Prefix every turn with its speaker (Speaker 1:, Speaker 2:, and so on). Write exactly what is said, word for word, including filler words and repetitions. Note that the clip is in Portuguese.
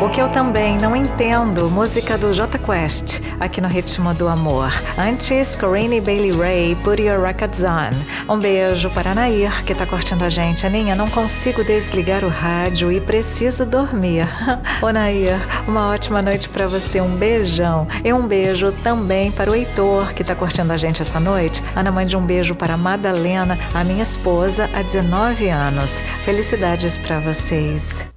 Speaker 1: O que eu também não entendo, música do Jota Quest, aqui no Ritmo do Amor. Antes, Corinne Bailey Rae, Put Your Records On. Um beijo para a Nair, que tá curtindo a gente. Aninha, não consigo desligar o rádio e preciso dormir. Ô Nair, uma ótima noite para você, um beijão. E um beijo também para o Heitor, que tá curtindo a gente essa noite. Ana, mande um beijo para a Madalena, a minha esposa, há dezenove anos. Felicidades para vocês.